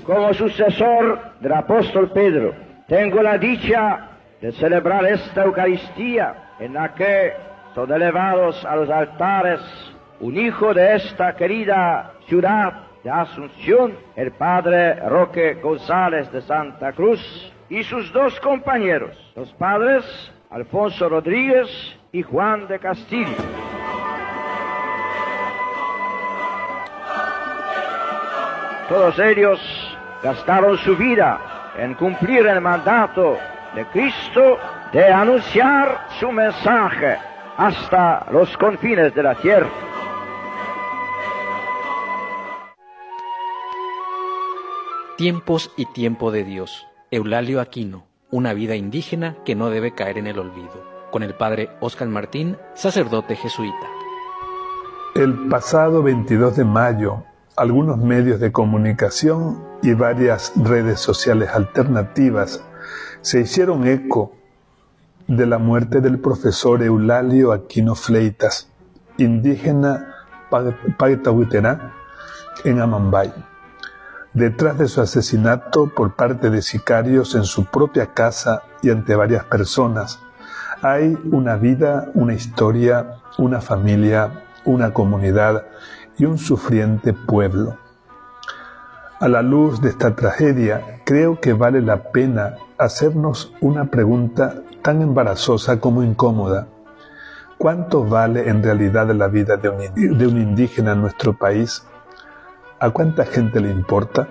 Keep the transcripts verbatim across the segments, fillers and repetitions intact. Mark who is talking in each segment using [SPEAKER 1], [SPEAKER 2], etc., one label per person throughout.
[SPEAKER 1] como sucesor del apóstol Pedro, tengo la dicha de celebrar esta Eucaristía en la que son elevados a los altares un hijo de esta querida ciudad de Asunción, el padre Roque González de Santa Cruz, y sus dos compañeros, los padres Alfonso Rodríguez y Juan de Castillo. Todos ellos gastaron su vida en cumplir el mandato de Cristo de anunciar su mensaje hasta los confines de la tierra.
[SPEAKER 2] Tiempos y tiempo de Dios. Eulalio Aquino, una vida indígena que no debe caer en el olvido. Con el padre Óscar Martín, sacerdote jesuita.
[SPEAKER 3] El pasado veintidós de mayo, algunos medios de comunicación y varias redes sociales alternativas se hicieron eco de la muerte del profesor Eulalio Aquino Fleitas, indígena Paitahuiterá, en Amambay. Detrás de su asesinato por parte de sicarios en su propia casa y ante varias personas, hay una vida, una historia, una familia, una comunidad y un sufriente pueblo. A la luz de esta tragedia, creo que vale la pena hacernos una pregunta tan embarazosa como incómoda. ¿Cuánto vale en realidad la vida de un, de un indígena en nuestro país? ¿A cuánta gente le importa?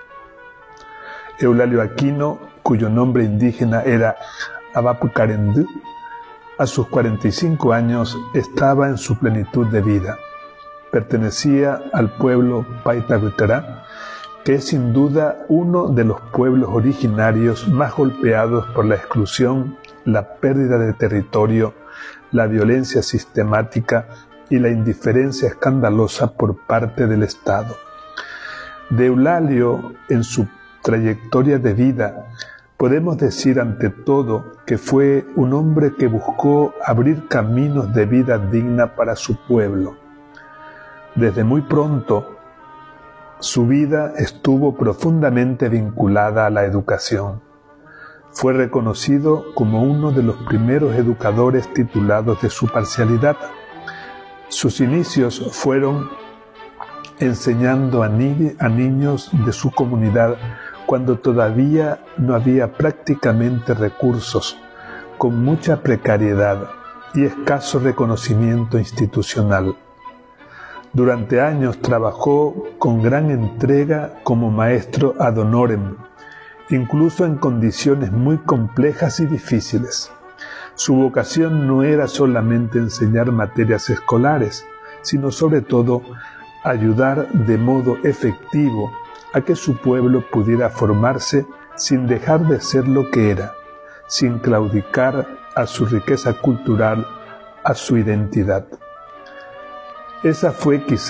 [SPEAKER 3] Eulalio Aquino, cuyo nombre indígena era Abapucarendú, a sus cuarenta y cinco años estaba en su plenitud de vida. Pertenecía al pueblo Paitahuiterá, que es sin duda uno de los pueblos originarios más golpeados por la exclusión, la pérdida de territorio, la violencia sistemática y la indiferencia escandalosa por parte del Estado. De Eulalio, en su trayectoria de vida, podemos decir ante todo que fue un hombre que buscó abrir caminos de vida digna para su pueblo. Desde muy pronto, su vida estuvo profundamente vinculada a la educación. Fue reconocido como uno de los primeros educadores titulados de su parcialidad. Sus inicios fueron enseñando a, ni- a niños de su comunidad cuando todavía no había prácticamente recursos, con mucha precariedad y escaso reconocimiento institucional. Durante años trabajó con gran entrega como maestro ad honorem, incluso en condiciones muy complejas y difíciles. Su vocación no era solamente enseñar materias escolares, sino sobre todo ayudar de modo efectivo a que su pueblo pudiera formarse sin dejar de ser lo que era, sin claudicar a su riqueza cultural, a su identidad. Esa fue quizá